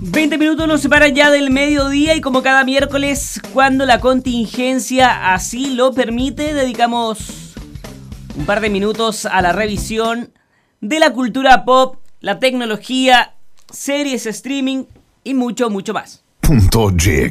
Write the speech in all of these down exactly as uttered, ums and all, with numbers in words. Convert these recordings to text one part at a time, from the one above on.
veinte minutos nos separan ya del mediodía y como cada miércoles, cuando la contingencia así lo permite, dedicamos un par de minutos a la revisión de la cultura pop, la tecnología, series, streaming y mucho, mucho más. Punto Geek.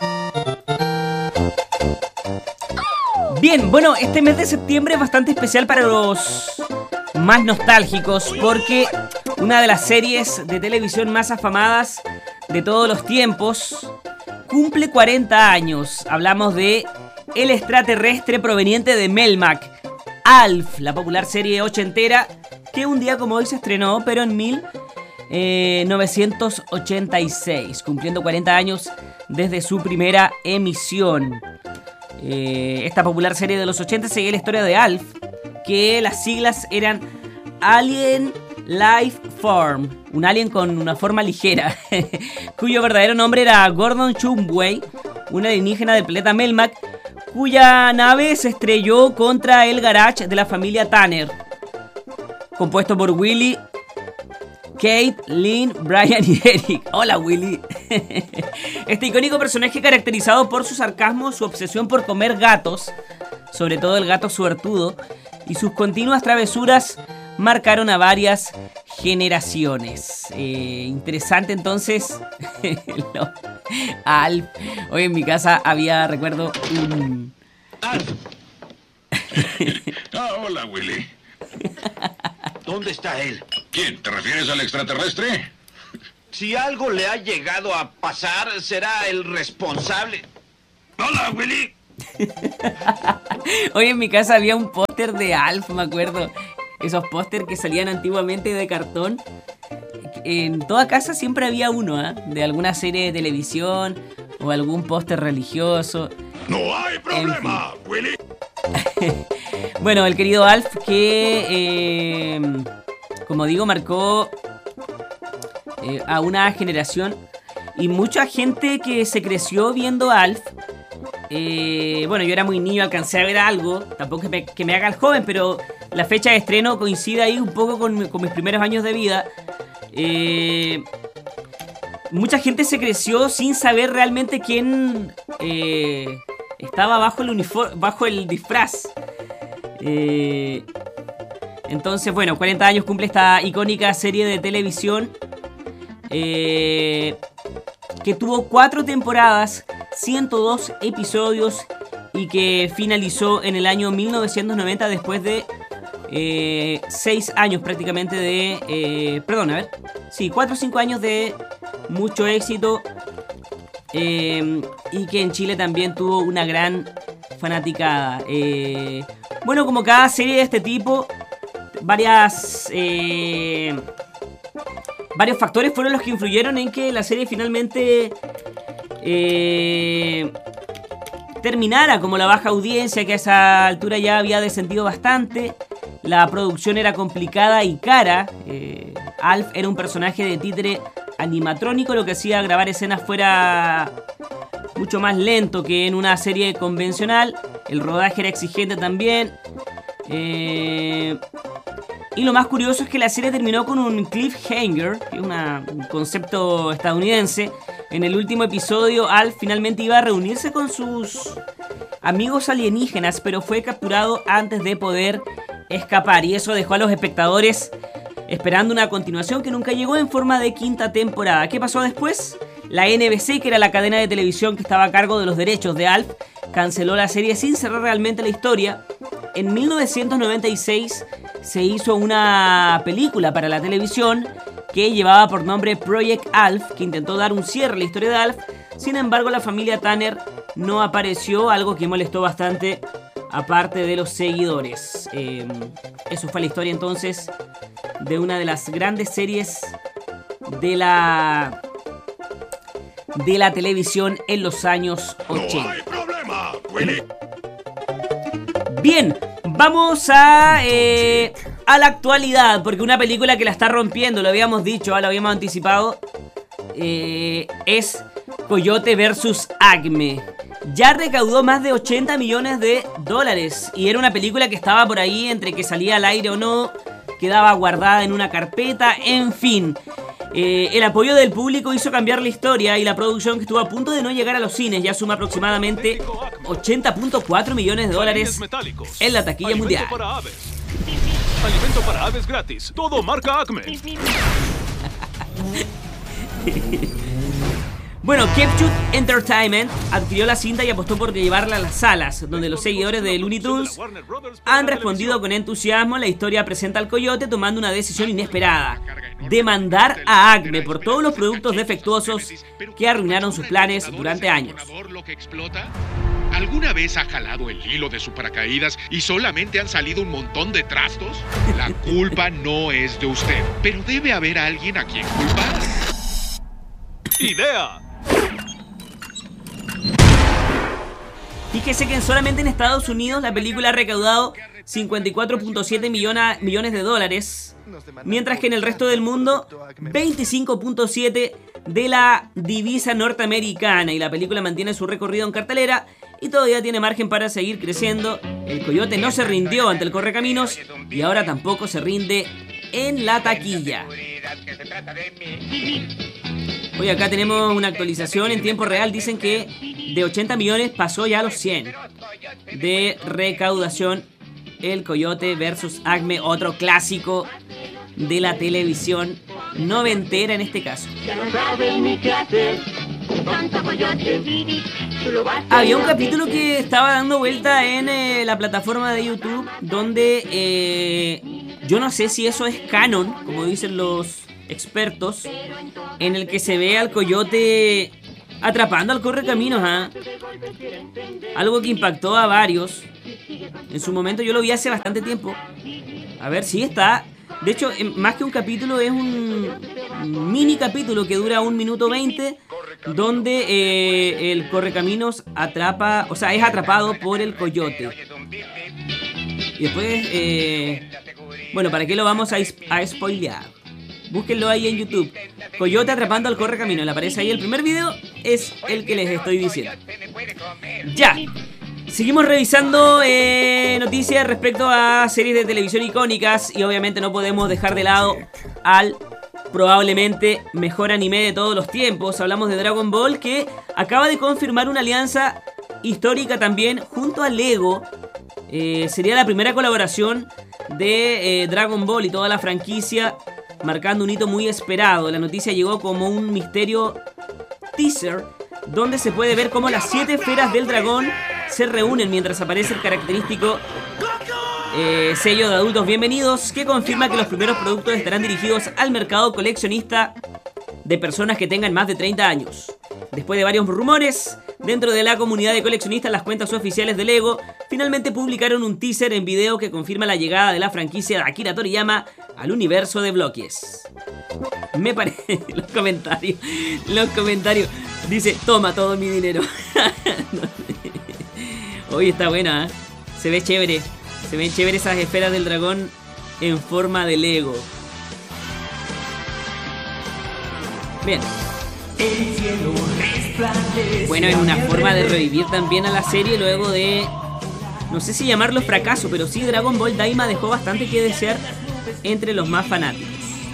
Bien, bueno, este mes de septiembre es bastante especial para los más nostálgicos porque una de las series de televisión más afamadas de todos los tiempos cumple cuarenta años. Hablamos de El extraterrestre proveniente de Melmac, Alf, la popular serie ochentera que un día como hoy se estrenó, pero en mil novecientos ochenta y seis, cumpliendo cuarenta años desde su primera emisión. Eh, esta popular serie de los ochenta seguía la historia de Alf, que las siglas eran Alien Life Form, un alien con una forma ligera, cuyo verdadero nombre era Gordon Shumway, un alienígena del planeta Melmac, cuya nave se estrelló contra el garage de la familia Tanner, compuesto por Willy, Kate, Lynn, Brian y Eric. Hola, Willy. Este icónico personaje, caracterizado por su sarcasmo, su obsesión por comer gatos, sobre todo el gato suertudo, y sus continuas travesuras, marcaron a varias generaciones. Eh, interesante entonces. No. Alf. Hoy en mi casa había, recuerdo, un... Alf. Ah, hola, Willy. ¿Dónde está él? ¿Quién? ¿Te refieres al extraterrestre? Si algo le ha llegado a pasar, será el responsable. Hola, Willy. Hoy en mi casa había un póster de Alf, me acuerdo. Esos póster que salían antiguamente de cartón. En toda casa siempre había uno, ¿eh? De alguna serie de televisión o algún póster religioso. No hay problema, en fin. Willy. Bueno, el querido Alf que, eh, como digo, marcó eh, a una generación y mucha gente que se creció viendo Alf. Eh, bueno, yo era muy niño, alcancé a ver algo, tampoco que me, que me haga el joven, pero la fecha de estreno coincide ahí un poco con, con mis primeros años de vida. Eh, mucha gente se creció sin saber realmente quién eh, estaba bajo el uniforme, bajo el disfraz. Eh, entonces, bueno, cuarenta años cumple esta icónica serie de televisión eh, que tuvo cuatro temporadas, ciento dos episodios y que finalizó en el año mil novecientos noventa después de eh, seis años prácticamente de... Eh, perdón, a ver. Sí, cuatro o cinco años de mucho éxito eh, y que en Chile también tuvo una gran fanaticada. Eh, bueno, como cada serie de este tipo, varias... Eh, varios factores fueron los que influyeron en que la serie finalmente... Eh, terminara como la baja audiencia, que a esa altura ya había descendido bastante. La producción era complicada y cara. eh, Alf era un personaje de títere animatrónico, lo que hacía grabar escenas fuera mucho más lento que en una serie convencional. El rodaje era exigente también. eh, Y lo más curioso es que la serie terminó con un cliffhanger, que es una, un concepto estadounidense. En el último episodio, Alf finalmente iba a reunirse con sus amigos alienígenas, pero fue capturado antes de poder escapar. Y eso dejó a los espectadores esperando una continuación que nunca llegó en forma de quinta temporada. ¿Qué pasó después? La N B C, que era la cadena de televisión que estaba a cargo de los derechos de Alf, canceló la serie sin cerrar realmente la historia. En mil novecientos noventa y seis se hizo una película para la televisión que llevaba por nombre Project Alf, que intentó dar un cierre a la historia de Alf. Sin embargo, la familia Tanner no apareció, algo que molestó bastante aparte de los seguidores. Eh, eso fue la historia entonces de una de las grandes series de la de la televisión en los años ochenta. No hay problema, Willy. Bien, vamos a eh, a la actualidad, porque una película que la está rompiendo, lo habíamos dicho, lo habíamos anticipado, eh, es Coyote versus Acme. Ya recaudó más de ochenta millones de dólares y era una película que estaba por ahí entre que salía al aire o no, quedaba guardada en una carpeta, en fin. Eh, el apoyo del público hizo cambiar la historia y la producción, que estuvo a punto de no llegar a los cines, ya suma aproximadamente ochenta punto cuatro millones de dólares en la taquilla mundial. Alimento para aves gratis. Todo marca Acme. Bueno, Capture Entertainment adquirió la cinta y apostó por llevarla a las salas, donde los seguidores de Looney Tunes han respondido con entusiasmo. La historia presenta al coyote tomando una decisión inesperada: demandar a Acme por todos los productos defectuosos que arruinaron sus planes durante años. ¿Alguna vez ha jalado el hilo de su paracaídas y solamente han salido un montón de trastos? La culpa no es de usted, pero debe haber alguien a quien culpar. ¡Idea! Fíjese que solamente en Estados Unidos la película ha recaudado cincuenta y cuatro punto siete millones de dólares, mientras que en el resto del mundo veinticinco punto siete de la divisa norteamericana, y la película mantiene su recorrido en cartelera y todavía tiene margen para seguir creciendo. El coyote no se rindió ante el correcaminos y ahora tampoco se rinde en la taquilla. Hoy acá tenemos una actualización en tiempo real. Dicen que de ochenta millones pasó ya a los cien de recaudación. El Coyote versus Acme, otro clásico de la televisión noventera en este caso. Había un capítulo que estaba dando vuelta en eh, la plataforma de YouTube, donde eh, yo no sé si eso es canon, como dicen los expertos, en el que se ve al coyote atrapando al correcaminos, ¿eh? Algo que impactó a varios. En su momento yo lo vi hace bastante tiempo. A ver, sí está. De hecho, más que un capítulo, es un mini capítulo que dura un minuto veinte, donde eh, el correcaminos atrapa, o sea, es atrapado por el coyote. Y después, eh, bueno, ¿para qué lo vamos a, a spoilear? Búsquenlo ahí en YouTube. Coyote atrapando al correcaminos. Le aparece ahí el primer video. Es el que les estoy diciendo. Ya. Seguimos revisando eh, noticias respecto a series de televisión icónicas. Y obviamente no podemos dejar de lado al probablemente mejor anime de todos los tiempos. Hablamos de Dragon Ball, que acaba de confirmar una alianza histórica también junto a Lego. Eh, sería la primera colaboración de eh, Dragon Ball y toda la franquicia, marcando un hito muy esperado. La noticia llegó como un misterio teaser, donde se puede ver cómo las siete esferas del dragón se reúnen mientras aparece el característico eh, sello de adultos bienvenidos, que confirma que los primeros productos estarán dirigidos al mercado coleccionista de personas que tengan más de treinta años. Después de varios rumores dentro de la comunidad de coleccionistas, las cuentas oficiales de Lego finalmente publicaron un teaser en video que confirma la llegada de la franquicia de Akira Toriyama al universo de bloques. Me parece... Los comentarios... Los comentarios... Dice, toma todo mi dinero. Hoy está buena, ¿eh? Se ve chévere. Se ven chévere esas esferas del dragón en forma de Lego. Bien. Bueno, es una forma de revivir también a la serie luego de... No sé si llamarlo fracaso, pero sí, Dragon Ball Daima dejó bastante que desear entre los más fanáticos.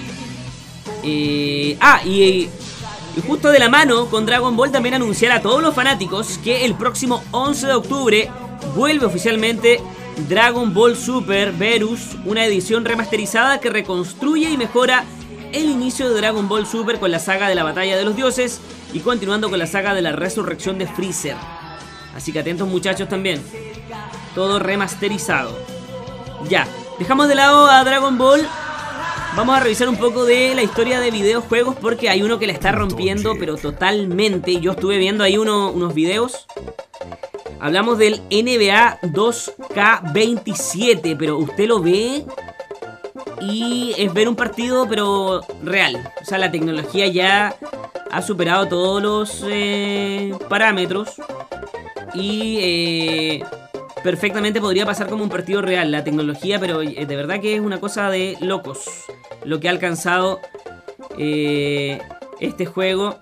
Eh, ah, y, y justo de la mano con Dragon Ball también anunciar a todos los fanáticos que el próximo once de octubre vuelve oficialmente Dragon Ball Super Verus, una edición remasterizada que reconstruye y mejora el inicio de Dragon Ball Super con la saga de la batalla de los dioses y continuando con la saga de la resurrección de Freezer. Así que atentos, muchachos, también. Todo remasterizado. Ya, dejamos de lado a Dragon Ball. Vamos a revisar un poco de la historia de videojuegos, porque hay uno que la está rompiendo, pero totalmente. Yo estuve viendo ahí uno, unos videos. Hablamos del N B A dos K veintisiete, pero usted lo ve y es ver un partido, pero real. O sea, la tecnología ya ha superado todos los eh, parámetros y eh, perfectamente podría pasar como un partido real. La tecnología, pero eh, de verdad que es una cosa de locos lo que ha alcanzado eh, este juego,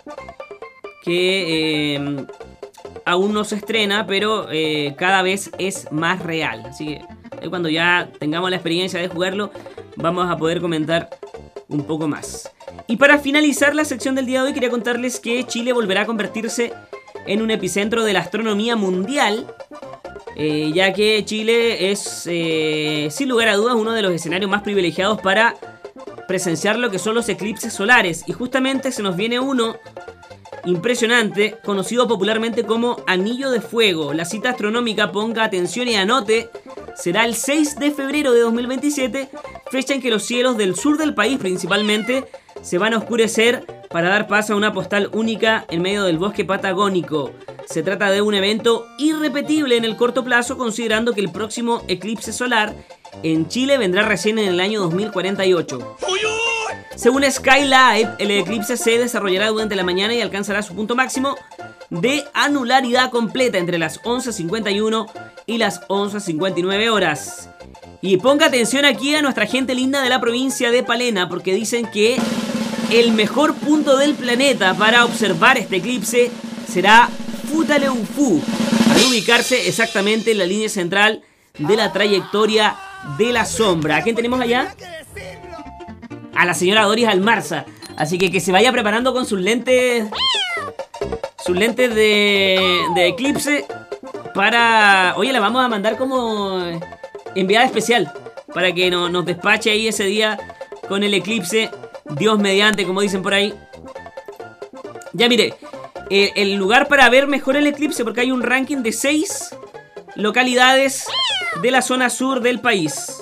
que eh, aún no se estrena, pero eh, cada vez es más real. Así que eh, cuando ya tengamos la experiencia de jugarlo, vamos a poder comentar un poco más. Y para finalizar la sección del día de hoy, quería contarles que Chile volverá a convertirse en un epicentro de la astronomía mundial, eh, ya que Chile es, eh, sin lugar a dudas, uno de los escenarios más privilegiados para presenciar lo que son los eclipses solares. Y justamente se nos viene uno impresionante, conocido popularmente como Anillo de Fuego. La cita astronómica, ponga atención y anote, será el seis de febrero de dos mil veintisiete, fecha en que los cielos del sur del país principalmente se van a oscurecer para dar paso a una postal única en medio del bosque patagónico. Se trata de un evento irrepetible en el corto plazo, considerando que el próximo eclipse solar en Chile vendrá recién en el año dos mil cuarenta y ocho. Según Skylive, el eclipse se desarrollará durante la mañana y alcanzará su punto máximo de anularidad completa entre las once cincuenta y uno y las once cincuenta y nueve horas. Y ponga atención aquí a nuestra gente linda de la provincia de Palena, porque dicen que el mejor punto del planeta para observar este eclipse será Futaleufú, al ubicarse exactamente en la línea central de la trayectoria de la sombra. ¿A quién tenemos allá? A la señora Doris Almarza. Así que que se vaya preparando con sus lentes, sus lentes de, de eclipse para... Oye, la vamos a mandar como enviada especial para que no, nos despache ahí ese día con el eclipse, Dios mediante, como dicen por ahí. Ya mire, eh, el lugar para ver mejor el eclipse, porque hay un ranking de seis localidades de la zona sur del país.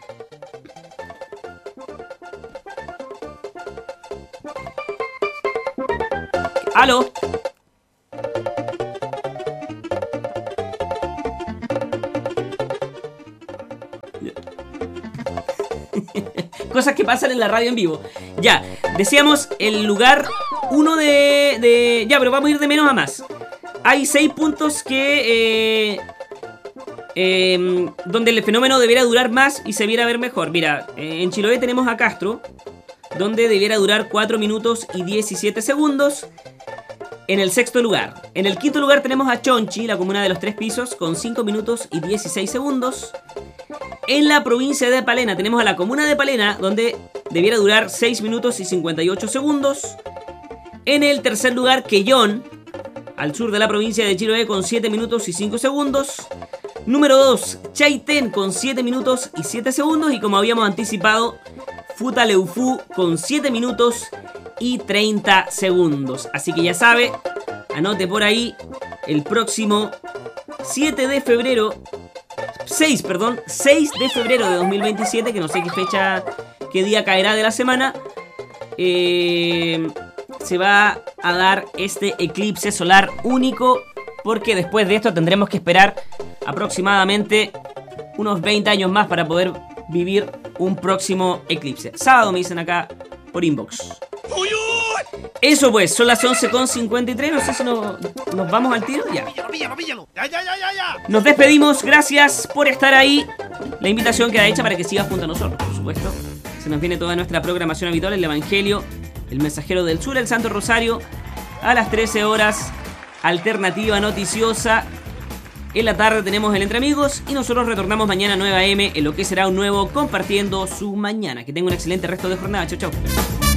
¡Aló! Cosas que pasan en la radio en vivo. Ya, decíamos el lugar uno de, de... Ya, pero vamos a ir de menos a más. Hay seis puntos que... Eh, eh, donde el fenómeno debiera durar más y se viera ver mejor. Mira, eh, en Chiloé tenemos a Castro, donde debiera durar cuatro minutos y diecisiete segundos. En el sexto lugar. En el quinto lugar tenemos a Chonchi, la comuna de los Tres Pisos, con cinco minutos y dieciséis segundos. En la provincia de Palena tenemos a la comuna de Palena, donde debiera durar seis minutos y cincuenta y ocho segundos. En el tercer lugar, Quellón, al sur de la provincia de Chiloé, con siete minutos y cinco segundos. Número dos, Chaitén, con siete minutos y siete segundos. Y como habíamos anticipado, Futaleufú, con siete minutos y treinta segundos. Así que ya sabe, anote por ahí, el próximo siete de febrero, seis, perdón, seis de febrero de dos mil veintisiete, que no sé qué fecha, qué día caerá de la semana, eh, se va a dar este eclipse solar único, porque después de esto tendremos que esperar aproximadamente unos veinte años más para poder vivir un próximo eclipse. Sábado me dicen acá por inbox. Eso pues, son las once con cincuenta y tres. No sé si nos, nos vamos al tiro. Ya. Nos despedimos, gracias por estar ahí. La invitación queda hecha para que sigas junto a nosotros, por supuesto. Se nos viene toda nuestra programación habitual: el Evangelio, el Mensajero del Sur, el Santo Rosario. A las trece horas, Alternativa Noticiosa. En la tarde tenemos el Entre Amigos. Y nosotros retornamos mañana a nueve a eme en lo que será un nuevo Compartiendo su Mañana. Que tenga un excelente resto de jornada. Chau, chau.